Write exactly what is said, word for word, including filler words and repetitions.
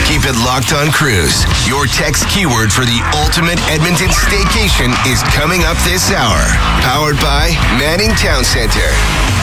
Keep it locked on Cruise. Your text keyword for the ultimate Edmonton staycation is coming up this hour. Powered by Manning Town Center.